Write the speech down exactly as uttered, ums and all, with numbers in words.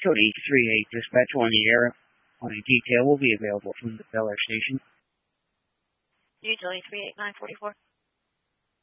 Cody three eight dispatch on the air. On a detail will be available from the Bel Air station. Utility three eight nine four four.